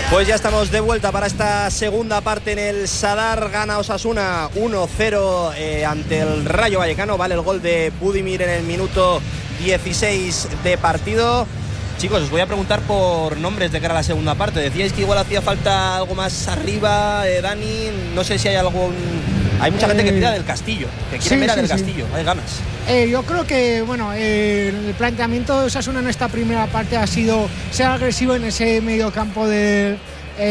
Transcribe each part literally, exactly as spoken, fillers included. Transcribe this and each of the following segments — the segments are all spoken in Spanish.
Pues ya estamos de vuelta para esta segunda parte en el Sadar. Gana Osasuna uno cero eh, ante el Rayo Vallecano. Vale el gol de Budimir en el minuto dieciséis de partido. Chicos, os voy a preguntar por nombres de cara a la segunda parte. Decíais que igual hacía falta algo más arriba, eh, Dani. No sé si hay algún... Hay mucha eh, gente que pida del Castillo, que quiere sí, ver a sí, del sí. Castillo. Hay ganas. Eh, yo creo que bueno, eh, el planteamiento de Osasuna en esta primera parte ha sido ser agresivo en ese medio campo de,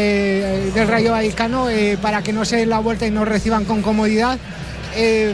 eh, del Rayo Vallecano eh, para que no se den la vuelta y no reciban con comodidad. Eh,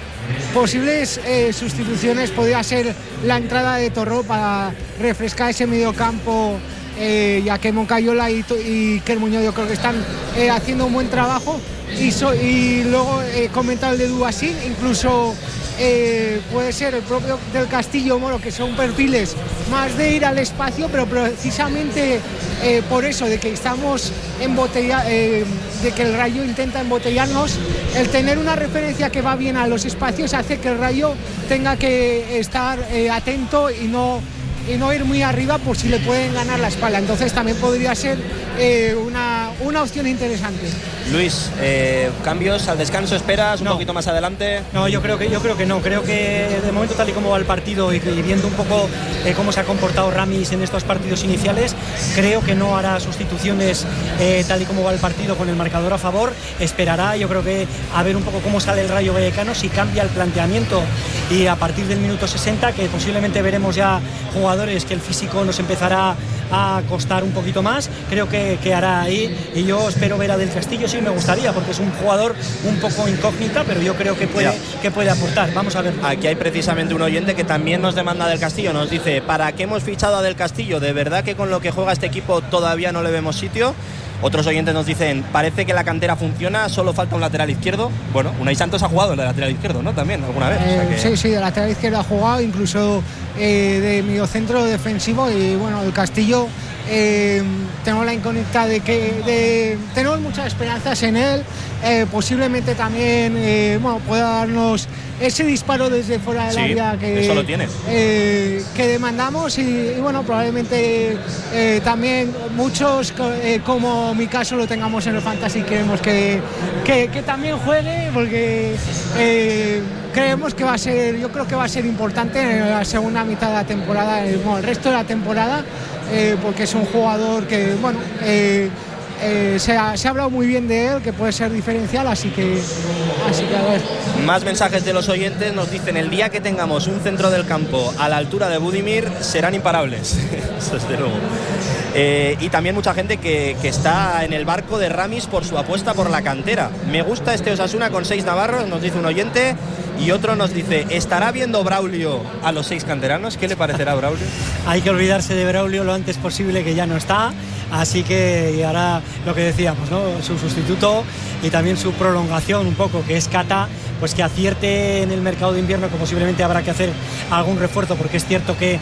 posibles eh, sustituciones podría ser la entrada de Torró para refrescar ese medio campo, eh, ya que Moncayola y, y Quer Muñoz yo creo que están eh, haciendo un buen trabajo. Y, so, y luego he eh, comentado el de Dubasín, incluso eh, puede ser el propio del Castillo Moro, que son perfiles más de ir al espacio, pero precisamente eh, por eso, de que estamos embotella, eh, de que el Rayo intenta embotellarnos, el tener una referencia que va bien a los espacios hace que el Rayo tenga que estar eh, atento y no, y no ir muy arriba por si le pueden ganar la espalda. Entonces también podría ser eh, una, una opción interesante. Luis, eh, cambios al descanso, ¿esperas un no. poquito más adelante? No, yo creo que yo creo que no. Creo que de momento, tal y como va el partido y, y viendo un poco eh, cómo se ha comportado Ramis en estos partidos iniciales, creo que no hará sustituciones eh, tal y como va el partido con el marcador a favor. Esperará, yo creo que a ver un poco cómo sale el Rayo Vallecano, si cambia el planteamiento, y a partir del minuto sesenta, que posiblemente veremos ya jugadores que el físico nos empezará a costar un poquito más, creo que, que hará ahí, y yo espero ver a Del Castillo. Sí, me gustaría, porque es un jugador un poco incógnita, pero yo creo que puede, que puede aportar. Vamos a ver. Aquí hay precisamente un oyente que también nos demanda Del Castillo. Nos dice, ¿para qué hemos fichado a Del Castillo? ¿De verdad que con lo que juega este equipo todavía no le vemos sitio? Otros oyentes nos dicen, parece que la cantera funciona, solo falta un lateral izquierdo. Bueno, Unai Santos ha jugado de lateral izquierdo, ¿no? También, alguna vez. Eh, o sea que... Sí, sí, de lateral izquierdo ha jugado, incluso eh, de mediocentro defensivo. Y bueno, el Castillo, eh, tenemos la incógnita de que de, tenemos muchas esperanzas en él. Eh, posiblemente también eh, bueno, pueda darnos ese disparo desde fuera del sí, área que, eso lo tiene. eh, que demandamos, y, y bueno, probablemente eh, también muchos eh, como mi caso lo tengamos en el Fantasy. Queremos que, que, que también juegue, porque eh, creemos que va a ser, yo creo que va a ser importante en la segunda mitad de la temporada, eh, bueno, el resto de la temporada, eh, porque es un jugador que bueno eh, Eh, se, ha, se ha hablado muy bien de él, que puede ser diferencial, así que, así que a ver. Más mensajes de los oyentes. Nos dicen, el día que tengamos un centro del campo a la altura de Budimir serán imparables. Eso desde luego. Eh, y también mucha gente que, que está en el barco de Ramis por su apuesta por la cantera. Me gusta este Osasuna con seis navarros, nos dice un oyente. Y otro nos dice, ¿estará viendo Braulio a los seis canteranos? ¿Qué le parecerá a Braulio? Hay que olvidarse de Braulio lo antes posible, que ya no está. Así que y ahora lo que decíamos, ¿no? Su sustituto y también su prolongación un poco, que es Cata, pues que acierte en el mercado de invierno, que posiblemente habrá que hacer algún refuerzo, porque es cierto que eh,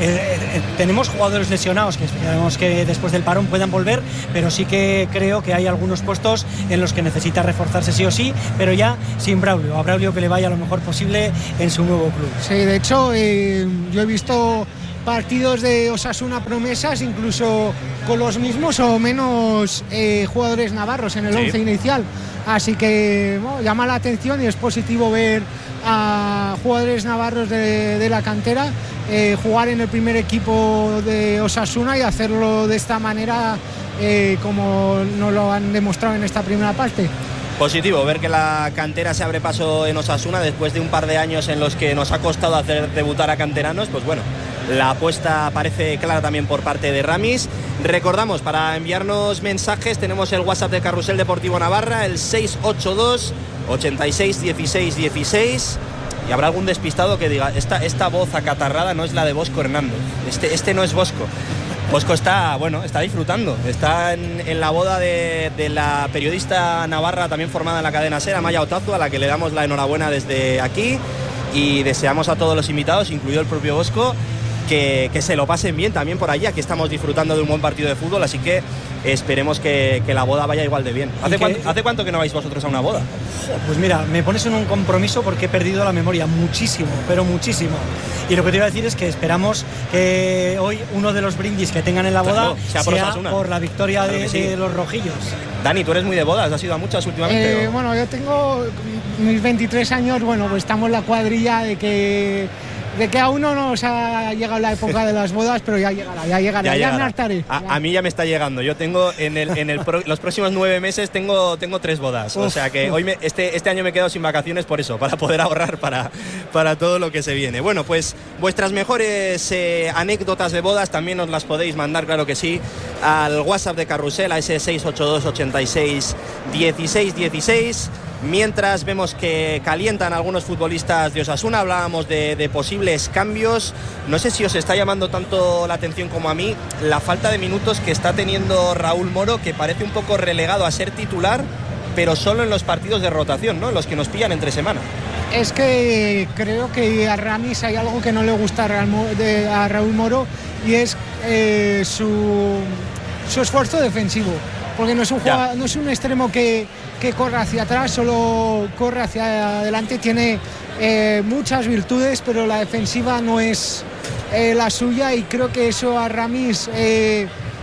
eh, tenemos jugadores lesionados que esperamos que después del parón puedan volver, pero sí que creo que hay algunos puestos en los que necesita reforzarse sí o sí, pero ya sin Braulio, a Braulio que le vaya lo mejor posible en su nuevo club. Sí, de hecho eh, yo he visto partidos de Osasuna promesas, incluso con los mismos o menos eh, jugadores navarros en el once sí. inicial, así que bueno, llama la atención, y es positivo ver a jugadores navarros de, de la cantera eh, jugar en el primer equipo de Osasuna y hacerlo de esta manera, eh, como nos lo han demostrado en esta primera parte. Positivo ver que la cantera se abre paso en Osasuna después de un par de años en los que nos ha costado hacer debutar a canteranos. Pues bueno, la apuesta parece clara también por parte de Ramis. Recordamos, para enviarnos mensajes tenemos el WhatsApp de Carrusel Deportivo Navarra, el seis ocho dos, ochenta y seis, dieciséis, dieciséis. Y habrá algún despistado que diga, esta, esta voz acatarrada no es la de Bosco Hernández, este, este no es Bosco. Bosco está, bueno, está disfrutando, está en, en la boda de, de la periodista navarra también formada en la cadena SER, Amaya Otazu, a la que le damos la enhorabuena desde aquí, y deseamos a todos los invitados, incluido el propio Bosco, que, que se lo pasen bien también por allí. Aquí estamos disfrutando de un buen partido de fútbol, así que esperemos que, que la boda vaya igual de bien. ¿Hace, que, cuánto, ¿Hace cuánto que no vais vosotros a una boda? Pues mira, me pones en un compromiso porque he perdido la memoria muchísimo, pero muchísimo. Y lo que te iba a decir es que esperamos que hoy uno de los brindis que tengan en la boda claro, sea, por, sea por la victoria claro de, sí. de los rojillos. Dani, tú eres muy de bodas, ¿has ido a muchas últimamente? Eh, bueno, yo tengo mis veintitrés años, bueno, pues estamos en la cuadrilla de que... de que aún no nos ha llegado la época de las bodas, pero ya llegará, ya llegará, ya, ya, ya me hartaré. A, a mí ya me está llegando. Yo tengo en el, en el pro, los próximos nueve meses tengo, tengo tres bodas. Uf, o sea que uf. hoy me, este, este año me he quedado sin vacaciones por eso, para poder ahorrar para, para todo lo que se viene. Bueno, pues vuestras mejores eh, anécdotas de bodas también os las podéis mandar, claro que sí, al WhatsApp de Carrusel, a ese seis ocho dos, ochenta y seis, dieciséis dieciséis. Mientras vemos que calientan algunos futbolistas de Osasuna, hablábamos de, de posibles cambios. No sé si os está llamando tanto la atención como a mí la falta de minutos que está teniendo Raúl Moro, que parece un poco relegado a ser titular, pero solo en los partidos de rotación, ¿no? En los que nos pillan entre semana. Es que creo que a Ramis hay algo que no le gusta a Raúl Moro, y es eh, su, su esfuerzo defensivo. Porque no es un jugador, no es un extremo que, que corre hacia atrás, solo corre hacia adelante. Tiene eh, muchas virtudes, pero la defensiva no es eh, la suya, y creo que eso a Ramis eh,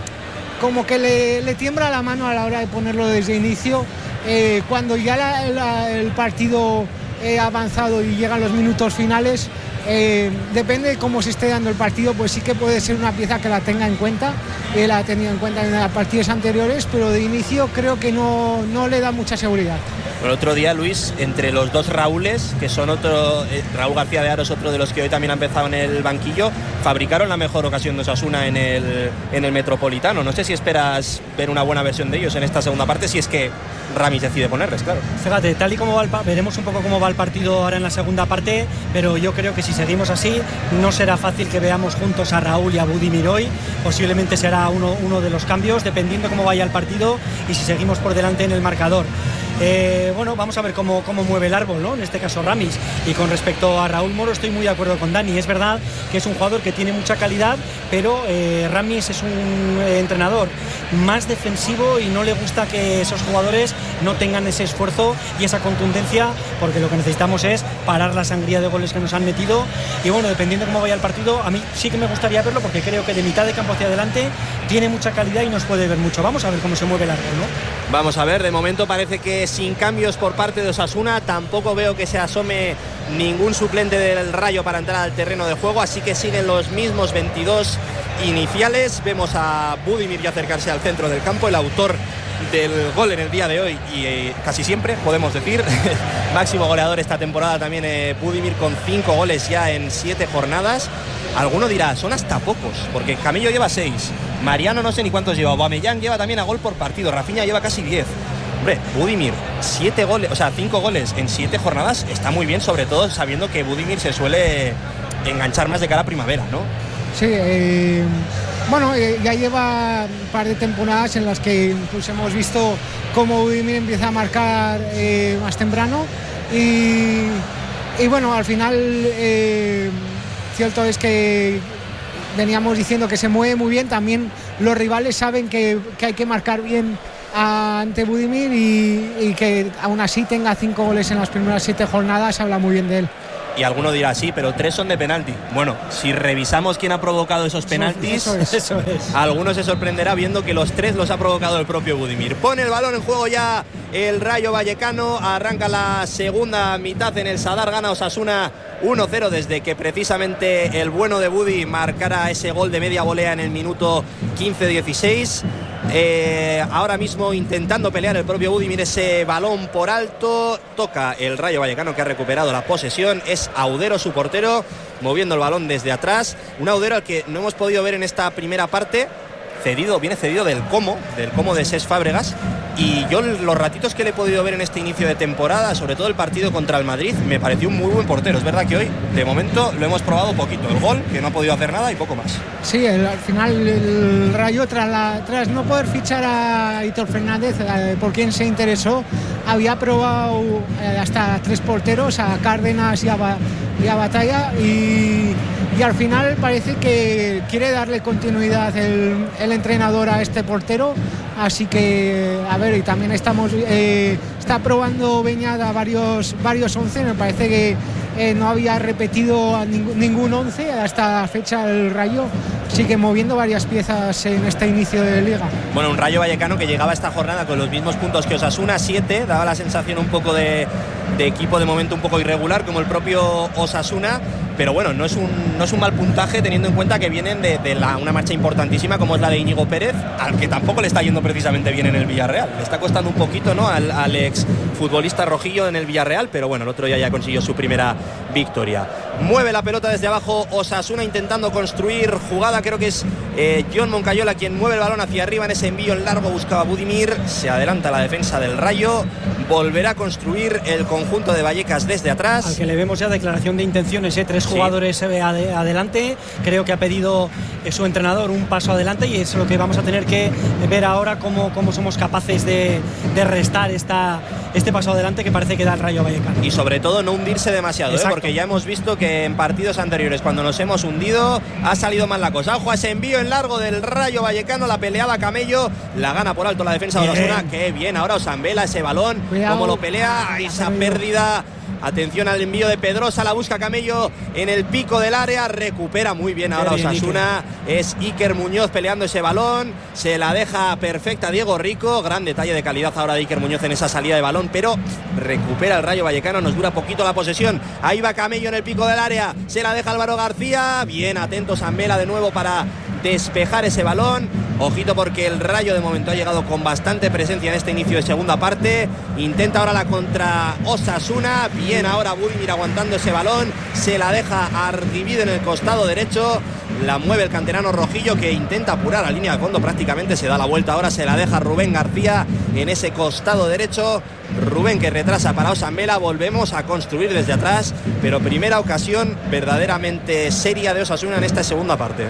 como que le, le tiembla la mano a la hora de ponerlo desde inicio. Eh, cuando ya la, la, el partido ha avanzado y llegan los minutos finales, Eh, depende de cómo se esté dando el partido, pues sí que puede ser una pieza que la tenga en cuenta, y la ha tenido en cuenta en los partidos anteriores, pero de inicio creo que no, no le da mucha seguridad. El otro día, Luis, entre los dos Raúles, que son otro, eh, Raúl García de Aro es otro de los que hoy también ha empezado en el banquillo, fabricaron la mejor ocasión de Osasuna en el, en el Metropolitano. No sé si esperas ver una buena versión de ellos en esta segunda parte, si es que Ramis decide ponerles, claro. Fíjate, tal y como va el, veremos un poco cómo va el partido ahora en la segunda parte, pero yo creo que si seguimos así no será fácil que veamos juntos a Raúl y a Budimir hoy. Posiblemente será uno, uno de los cambios, dependiendo cómo vaya el partido y si seguimos por delante en el marcador. Eh, bueno, vamos a ver cómo, cómo mueve el árbol, ¿no? En este caso Ramis. Y con respecto a Raúl Moro, estoy muy de acuerdo con Dani. Es verdad que es un jugador que tiene mucha calidad, pero eh, Ramis es un eh, entrenador más defensivo y no le gusta que esos jugadores no tengan ese esfuerzo y esa contundencia, porque lo que necesitamos es parar la sangría de goles que nos han metido. Y bueno, dependiendo de cómo vaya el partido, a mí sí que me gustaría verlo, porque creo que de mitad de campo hacia adelante tiene mucha calidad y nos puede ver mucho. Vamos a ver cómo se mueve el árbol, ¿no? Vamos a ver, de momento parece que sin cambios por parte de Osasuna, tampoco veo que se asome ningún suplente del Rayo para entrar al terreno de juego, así que siguen los mismos veintidós iniciales. Vemos a Budimir ya acercarse al centro del campo, el autor del gol en el día de hoy y eh, casi siempre, podemos decir, máximo goleador esta temporada también eh, Budimir, con cinco goles ya en siete jornadas. Alguno dirá, son hasta pocos, porque Camello lleva seis, Mariano no sé ni cuántos lleva, Aubameyang lleva también a gol por partido, Rafinha lleva casi diez. Hombre, Budimir, siete goles, o sea, cinco goles en siete jornadas está muy bien, sobre todo sabiendo que Budimir se suele enganchar más de cara a primavera, ¿no? Sí, eh, bueno, eh, ya lleva un par de temporadas en las que incluso hemos visto cómo Budimir empieza a marcar eh, más temprano, y, y bueno, al final eh, cierto es que veníamos diciendo que se mueve muy bien. También los rivales saben que, que hay que marcar bien ante Budimir, y, y que aún así tenga cinco goles en las primeras siete jornadas habla muy bien de él. Y alguno dirá, sí, pero tres son de penalti. Bueno, si revisamos quién ha provocado esos penaltis, eso, eso es, eso es. Alguno se sorprenderá viendo que los tres los ha provocado el propio Budimir. Pone el balón en juego ya el Rayo Vallecano, arranca la segunda mitad en el Sadar, gana Osasuna uno cero desde que precisamente el bueno de Budi marcara ese gol de media volea en el minuto quince dieciséis. Eh, ahora mismo intentando pelear el propio Budimir ese balón por alto, toca el Rayo Vallecano, que ha recuperado la posesión, es Audero su portero, moviendo el balón desde atrás, un Audero al que no hemos podido ver en esta primera parte, cedido, viene cedido del Como, del Como de Cés Fábregas, y yo los ratitos que le he podido ver en este inicio de temporada, sobre todo el partido contra el Madrid, me pareció un muy buen portero. Es verdad que hoy, de momento, lo hemos probado poquito, el gol, que no ha podido hacer nada, y poco más. Sí, el, al final el Rayo, tras, la, tras no poder fichar a Hitor Fernández, eh, por quien se interesó, había probado eh, hasta tres porteros, a Cárdenas y a, y a Batalla, y, y al final parece que quiere darle continuidad el, el entrenador a este portero, así que a ver, y también estamos eh, está probando Beñada varios varios once, me parece que eh, no había repetido a ning- ningún once hasta la fecha el Rayo, así que moviendo varias piezas en este inicio de liga. Bueno, un Rayo Vallecano que llegaba a esta jornada con los mismos puntos que Osasuna, siete, daba la sensación un poco de, de equipo de momento un poco irregular como el propio Osasuna, pero bueno, no es un, no es un mal puntaje teniendo en cuenta que vienen de, de la, una marcha importantísima como es la de Íñigo Pérez, al que tampoco le está yendo precisamente bien en el Villarreal. Le está costando un poquito, ¿no?, al, al ex futbolista rojillo en el Villarreal, pero bueno, el otro día ya consiguió su primera victoria. Mueve la pelota desde abajo Osasuna intentando construir jugada, creo que es eh, John Moncayola quien mueve el balón hacia arriba en ese envío en largo, buscaba Budimir, se adelanta la defensa del Rayo, volverá a construir el conjunto de Vallecas desde atrás. Al que le vemos ya declaración de intenciones, ¿eh? tres sí. jugadores eh, ade- adelante, creo que ha pedido eh, su entrenador un paso adelante y es lo que vamos a tener que ver ahora cómo, cómo somos capaces de, de restar esta, este paso adelante que parece que da el Rayo Vallecano. Y sobre todo no hundirse demasiado, ¿eh? Porque ya hemos visto que en partidos anteriores cuando nos hemos hundido ha salido mal la cosa. Ojo a ese envío en largo del Rayo Vallecano, la peleaba Camello, la gana por alto la defensa de Osasuna, qué bien, ahora Osambela ese balón, cómo lo pelea, esa pérdida. Atención al envío de Pedrosa, la busca Camello en el pico del área, recupera muy bien ahora bien, Osasuna, Iker. Es Iker Muñoz peleando ese balón, se la deja perfecta Diego Rico, gran detalle de calidad ahora de Iker Muñoz en esa salida de balón, pero recupera el Rayo Vallecano, nos dura poquito la posesión, ahí va Camello en el pico del área, se la deja Álvaro García, bien atento Zambela de nuevo para despejar ese balón. Ojito porque el Rayo de momento ha llegado con bastante presencia en este inicio de segunda parte. Intenta ahora la contra Osasuna. Bien ahora Budimir aguantando ese balón. Se la deja a Argibide en el costado derecho. La mueve el canterano rojillo que intenta apurar a línea de fondo. Prácticamente se da la vuelta. Ahora se la deja Rubén García en ese costado derecho. Rubén que retrasa para Osambela. Volvemos a construir desde atrás. Pero primera ocasión verdaderamente seria de Osasuna en esta segunda parte.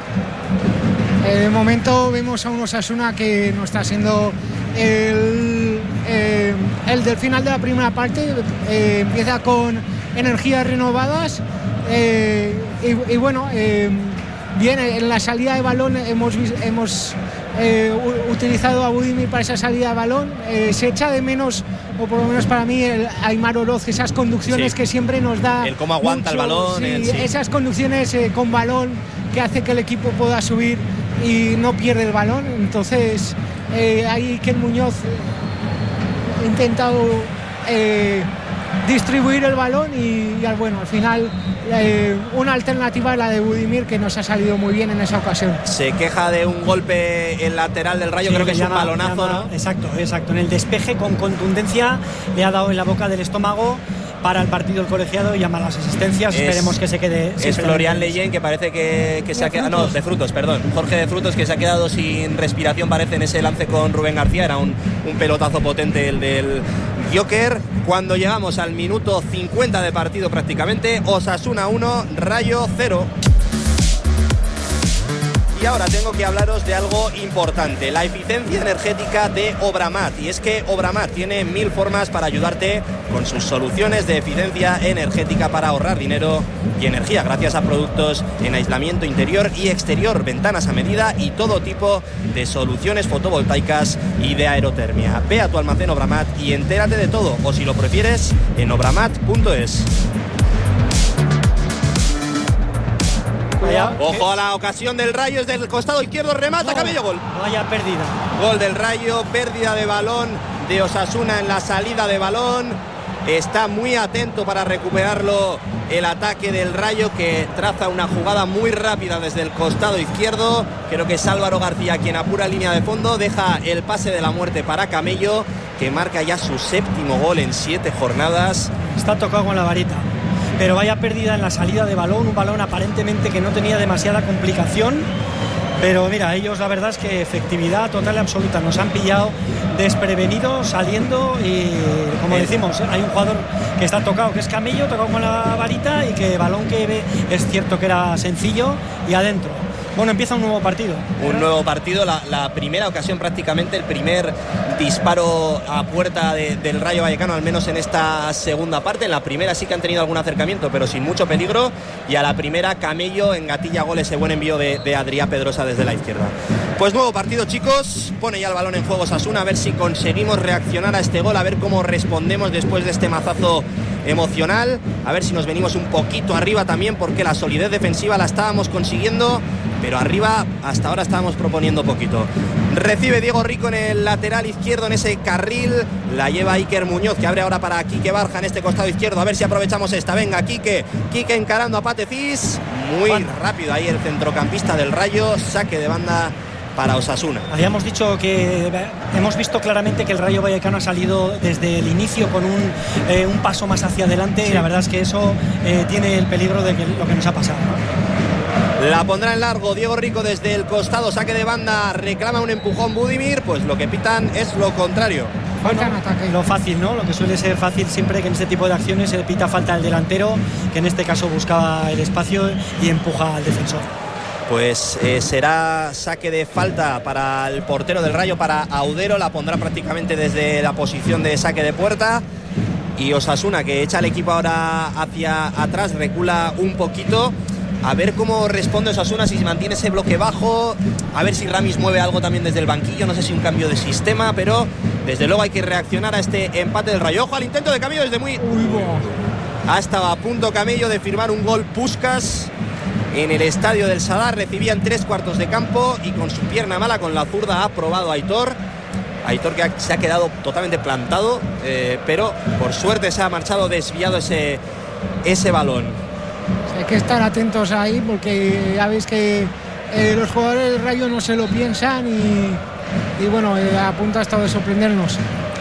De momento vemos a un Osasuna que no está siendo el, eh, el del final de la primera parte, eh, empieza con energías renovadas eh, y, y bueno, eh, bien, en la salida de balón hemos, hemos eh, utilizado a Budimir para esa salida de balón, eh, se echa de menos, o por lo menos para mí, el Aimar Oroz, esas conducciones sí. que siempre nos da, el cómo aguanta mucho, el balón, sí, el, sí. esas conducciones eh, con balón que hace que el equipo pueda subir y no pierde el balón. Entonces eh, ahí Iker Muñoz ha intentado eh, distribuir el balón y, y bueno, al final eh, una alternativa es la de Budimir, que nos ha salido muy bien en esa ocasión. Se queja de un golpe en lateral del Rayo, sí, creo que es llama, un balonazo, llama, ¿no? Exacto, exacto, en el despeje con contundencia le ha dado en la boca del estómago. Para el partido el colegiado y llama a las asistencias, es, esperemos que se quede. Es Florian Leyen que parece que, que se ha quedado. No, de Frutos, perdón. Jorge de Frutos que se ha quedado sin respiración, parece, en ese lance con Rubén García. Era un, un pelotazo potente el del Joker. Cuando llegamos al minuto cincuenta de partido prácticamente, Osasuna uno, Rayo cero. Y ahora tengo que hablaros de algo importante, la eficiencia energética de Obramat. Y es que Obramat tiene mil formas para ayudarte con sus soluciones de eficiencia energética para ahorrar dinero y energía gracias a productos en aislamiento interior y exterior, ventanas a medida y todo tipo de soluciones fotovoltaicas y de aerotermia. Ve a tu almacén Obramat y entérate de todo, o si lo prefieres, en obramat punto es. Vaya, ojo a la ocasión del Rayo, es del costado izquierdo, remata, oh, Camello, gol. Vaya pérdida. Gol del Rayo, pérdida de balón de Osasuna en la salida de balón. Está muy atento para recuperarlo el ataque del Rayo, que traza una jugada muy rápida desde el costado izquierdo. Creo que es Álvaro García quien apura línea de fondo, deja el pase de la muerte para Camello, que marca ya su séptimo gol en siete jornadas. Está tocado con la varita. Pero vaya pérdida en la salida de balón, un balón aparentemente que no tenía demasiada complicación, pero mira, ellos la verdad es que efectividad total y absoluta, nos han pillado desprevenidos saliendo y como decimos, hay un jugador que está tocado, que es Camello, tocado con la varita y que balón que ve, es cierto que era sencillo y adentro. Bueno, empieza un nuevo partido. Un nuevo partido, la, la primera ocasión prácticamente, el primer disparo a puerta de, del Rayo Vallecano, al menos en esta segunda parte. En la primera sí que han tenido algún acercamiento, pero sin mucho peligro, y a la primera Camello engatilla gol, ese buen envío de, de Adrià Pedrosa desde la izquierda. Pues nuevo partido, chicos, pone ya el balón en juego Osasuna, a ver si conseguimos reaccionar a este gol, a ver cómo respondemos después de este mazazo emocional, a ver si nos venimos un poquito arriba también, porque la solidez defensiva la estábamos consiguiendo, pero arriba hasta ahora estábamos proponiendo poquito. Recibe Diego Rico en el lateral izquierdo, en ese carril, la lleva Iker Muñoz, que abre ahora para Quique Barja en este costado izquierdo, a ver si aprovechamos esta. Venga, Quique, Quique encarando a Patefis, muy Juan. rápido ahí el centrocampista del Rayo, saque de banda para Osasuna. Habíamos dicho que hemos visto claramente que el Rayo Vallecano ha salido desde el inicio con un, eh, un paso más hacia adelante, sí. Y la verdad es que eso eh, tiene el peligro de que, lo que nos ha pasado, ¿no? La pondrá en largo Diego Rico desde el costado, saque de banda, reclama un empujón Budimir, pues lo que pitan es lo contrario. Bueno, lo fácil, ¿no? Lo que suele ser fácil siempre que en este tipo de acciones se pita falta al delantero, que en este caso buscaba el espacio y empuja al defensor. Pues eh, será saque de falta para el portero del Rayo, para Audero, la pondrá prácticamente desde la posición de saque de puerta. Y Osasuna, que echa el equipo ahora hacia atrás, recula un poquito. A ver cómo responde Osasuna, si se mantiene ese bloque bajo, a ver si Ramis mueve algo también desde el banquillo, no sé si un cambio de sistema, pero desde luego hay que reaccionar a este empate del Rayo. Ojo al intento de Camello desde muy... Ha estado a punto Camello de firmar un gol Puskás en el estadio del Sadar, recibía en tres cuartos de campo y con su pierna mala, con la zurda, ha probado a Aitor. Aitor que se ha quedado totalmente plantado, eh, pero por suerte se ha marchado desviado ese, ese balón. Hay que estar atentos ahí porque ya veis que eh, los jugadores del Rayo no se lo piensan y, y bueno, eh, a punto ha estado de sorprendernos.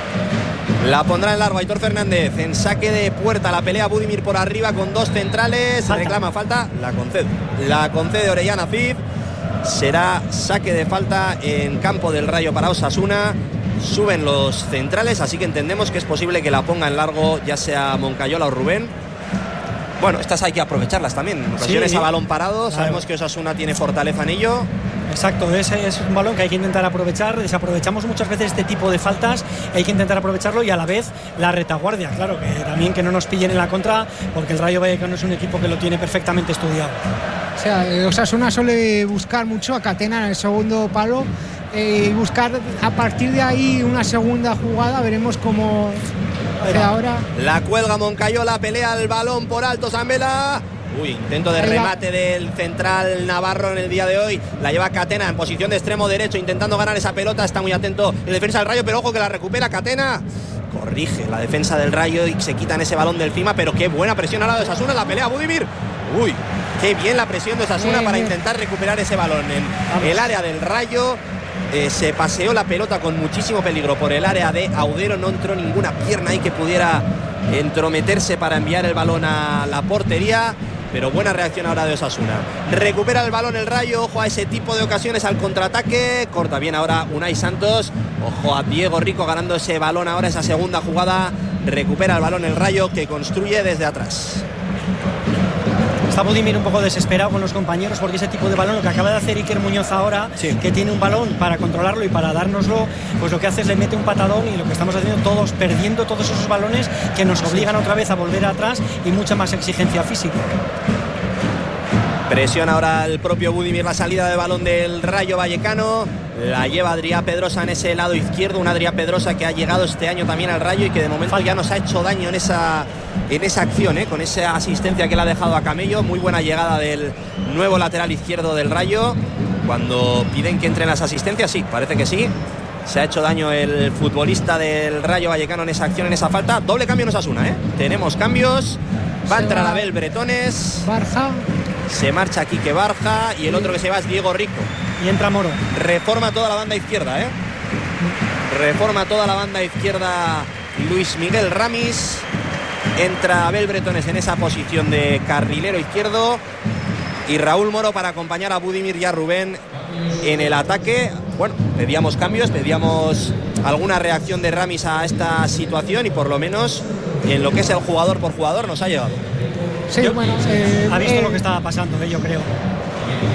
La pondrá en largo Aitor Fernández en saque de puerta, la pelea Budimir por arriba con dos centrales, falta. Reclama falta, la concede. La concede Orellana Cid, será saque de falta en campo del Rayo para Osasuna. Suben los centrales, así que entendemos que es posible que la ponga en largo ya sea Moncayola o Rubén. Bueno, estas hay que aprovecharlas también. En ocasiones sí, a balón parado, claro. Sabemos que Osasuna tiene fortaleza en ello. Exacto, ese es un balón que hay que intentar aprovechar. Desaprovechamos muchas veces este tipo de faltas, hay que intentar aprovecharlo y a la vez la retaguardia, claro, que también que no nos pillen en la contra, porque el Rayo Vallecano es un equipo que lo tiene perfectamente estudiado. O sea, Osasuna suele buscar mucho a Catena en el segundo palo eh, y buscar a partir de ahí una segunda jugada, veremos cómo ahora. La cuelga Moncayola, pelea el balón por alto Zambela. Uy, intento de remate del central navarro en el día de hoy. La lleva Catena en posición de extremo derecho, intentando ganar esa pelota. Está muy atento el defensa del Rayo, pero ojo que la recupera Catena. Corrige la defensa del Rayo y se quitan ese balón del encima. Pero qué buena presión al lado de Osasuna. La pelea Budimir. Uy, qué bien la presión de Osasuna para intentar recuperar ese balón en el área del Rayo. Eh, se paseó la pelota con muchísimo peligro por el área de Audero. No entró ninguna pierna ahí que pudiera entrometerse para enviar el balón a la portería. Pero buena reacción ahora de Osasuna. Recupera el balón el Rayo. Ojo a ese tipo de ocasiones al contraataque. Corta bien ahora Unai Santos. Ojo a Diego Rico ganando ese balón ahora, esa segunda jugada. Recupera el balón el Rayo, que construye desde atrás. Está Budimir un poco desesperado con los compañeros porque ese tipo de balón, lo que acaba de hacer Iker Muñoz ahora, sí, que tiene un balón para controlarlo y para dárnoslo, pues lo que hace es le mete un patadón y lo que estamos haciendo todos, perdiendo todos esos balones que nos obligan otra vez a volver atrás y mucha más exigencia física. Presiona ahora el propio Budimir la salida de balón del Rayo Vallecano. La lleva Adrià Pedrosa en ese lado izquierdo. Un Adrià Pedrosa que ha llegado este año también al Rayo y que de momento ya nos ha hecho daño en esa, en esa acción, ¿eh? Con esa asistencia que le ha dejado a Camello. Muy buena llegada del nuevo lateral izquierdo del Rayo. Cuando piden que entren las asistencias, sí, parece que sí. Se ha hecho daño el futbolista del Rayo Vallecano en esa acción, en esa falta. Doble cambio en Osasuna, ¿eh? Tenemos cambios. Va a entrar Abel Bretones. Barja. Se marcha Quique Barja y el otro que se va es Diego Rico. Y entra Moro. Reforma toda la banda izquierda, ¿eh? Reforma toda la banda izquierda Luis Miguel Ramis. Entra Abel Bretones en esa posición de carrilero izquierdo. Y Raúl Moro para acompañar a Budimir y a Rubén en el ataque. Bueno, pedíamos cambios, pedíamos alguna reacción de Ramis a esta situación y por lo menos en lo que es el jugador por jugador nos ha llegado. Sí, yo, bueno, eh, ha visto eh, lo que estaba pasando, eh, yo creo.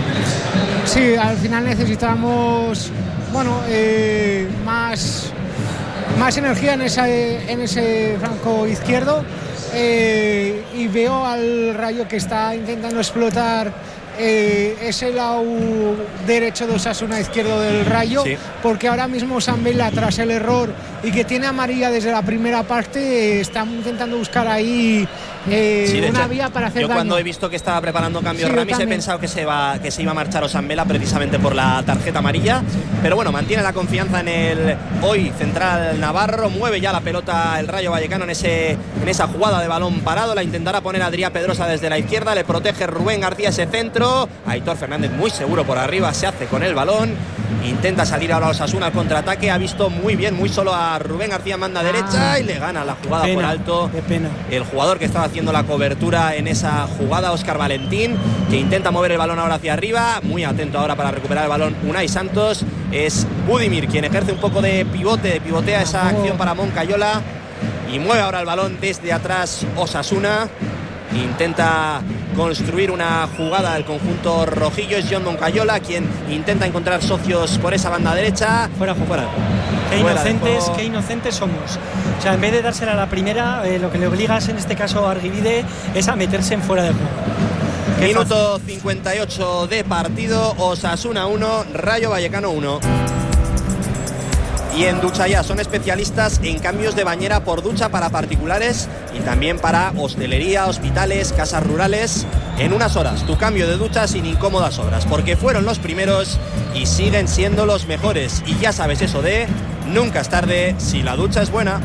Sí, al final necesitábamos, bueno, eh, más más energía en, esa, en ese flanco izquierdo. Eh, y veo al Rayo que está intentando explotar eh, ese lado derecho de Osasuna, izquierdo del Rayo, sí. Porque ahora mismo San Vela, tras el error y que tiene amarilla desde la primera parte, eh, está intentando buscar ahí eh, sí, una hecho, vía para hacer yo daño. Cuando he visto que estaba preparando cambios sí, Ramis he pensado que se, va, que se iba a marchar Osan Vela precisamente por la tarjeta amarilla, sí. Pero bueno, mantiene la confianza en el hoy central navarro, mueve ya la pelota el Rayo Vallecano en, ese, en esa jugada de balón parado, la intentará poner Adrià Pedrosa desde la izquierda, le protege Rubén García ese centro, Aitor Fernández muy seguro por arriba, se hace con el balón, intenta salir ahora Osasuna al contraataque, ha visto muy bien, muy solo a Rubén García, manda derecha y le gana la jugada pena, por alto. Qué pena. El jugador que estaba haciendo la cobertura en esa jugada, Óscar Valentín, que intenta mover el balón ahora hacia arriba, muy atento ahora para recuperar el balón Unai Santos, es Budimir quien ejerce un poco de pivote, pivotea esa acción para Moncayola y mueve ahora el balón desde atrás Osasuna. Intenta construir una jugada del conjunto rojillo, es John Moncayola quien intenta encontrar socios por esa banda derecha. Fuera, fuera. Qué inocentes, qué inocentes somos. O sea, en vez de dársela a la primera, eh, lo que le obligas en este caso a Arguivide es a meterse en fuera de juego. Qué Minuto fácil. cincuenta y ocho de partido, Osasuna uno, Rayo Vallecano uno. Y en Ducha Ya son especialistas en cambios de bañera por ducha para particulares y también para hostelería, hospitales, casas rurales. En unas horas, tu cambio de ducha sin incómodas obras, porque fueron los primeros y siguen siendo los mejores. Y ya sabes eso de nunca es tarde si la ducha es buena.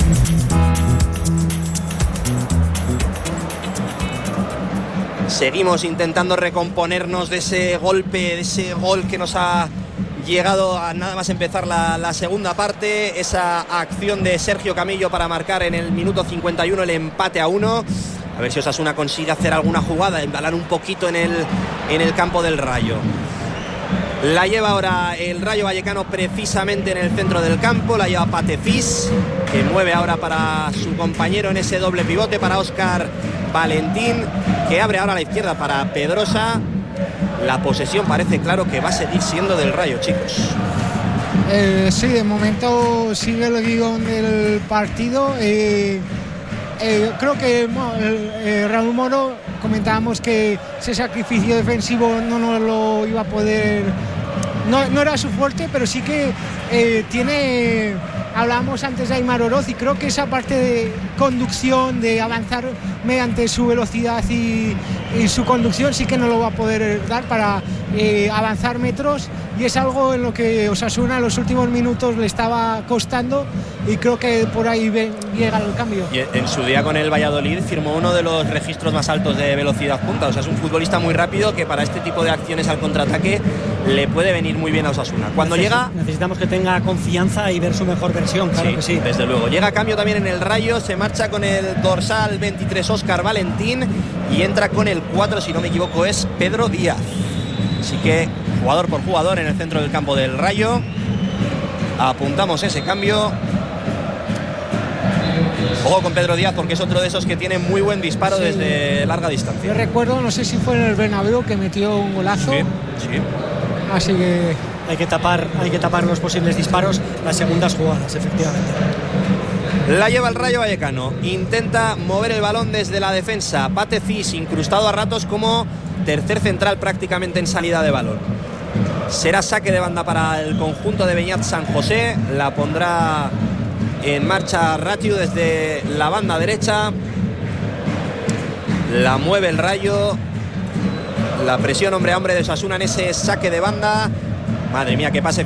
Seguimos intentando recomponernos de ese golpe, de ese gol que nos ha llegado a nada más empezar la, la segunda parte, esa acción de Sergio Camillo para marcar en el minuto cincuenta y uno el empate a uno. A ver si Osasuna consigue hacer alguna jugada, embalar un poquito en el, en el campo del Rayo. La lleva ahora el Rayo Vallecano precisamente en el centro del campo, la lleva Patefis, que mueve ahora para su compañero en ese doble pivote, para Óscar Valentín, que abre ahora a la izquierda para Pedrosa. La posesión parece claro que va a seguir siendo del Rayo, chicos. Eh, sí, de momento sigue el guión del partido. Eh, eh, creo que bueno, el, eh, Raúl Moro, comentábamos que ese sacrificio defensivo no nos lo iba a poder, no, no era su fuerte, pero sí que eh, tiene, hablábamos antes de Aimar Oroz, y creo que esa parte de conducción, de avanzar mediante su velocidad y, y su conducción, sí que no lo va a poder dar para eh, avanzar metros, y es algo en lo que Osasuna en los últimos minutos le estaba costando, y creo que por ahí ven, llega el cambio. Y en su día con el Valladolid firmó uno de los registros más altos de velocidad punta, o sea, es un futbolista muy rápido que para este tipo de acciones al contraataque le puede venir muy bien a Osasuna. Cuando Neces- llega... Necesitamos que tenga confianza y ver su mejor versión, claro sí, que sí. Desde luego. Llega a cambio también en el Rayo, se marcha con el dorsal veintitrés Óscar Valentín y entra con el cuatro, si no me equivoco, es Pedro Díaz. Así que jugador por jugador en el centro del campo del Rayo. Apuntamos ese cambio. Ojo con Pedro Díaz, porque es otro de esos que tiene muy buen disparo sí. desde larga distancia. Yo recuerdo, no sé si fue en el Bernabéu, que metió un golazo. Sí, sí. Así que hay que tapar, hay que tapar los posibles disparos, las segundas jugadas, efectivamente. La lleva el Rayo Vallecano, intenta mover el balón desde la defensa. Patefis, incrustado a ratos como tercer central prácticamente en salida de balón. Será saque de banda para el conjunto de Beñat San José. La pondrá en marcha Ratiu desde la banda derecha. La mueve el Rayo. La presión hombre a hombre de Osasuna en ese saque de banda. Madre mía, qué pase